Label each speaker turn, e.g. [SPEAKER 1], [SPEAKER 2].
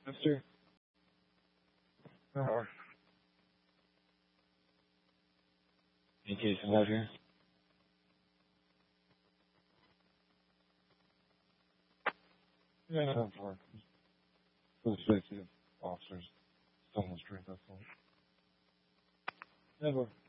[SPEAKER 1] Mister? Or in case I'm out here. Yeah, no, for the safety of officers. Someone's drink, that's all. Never.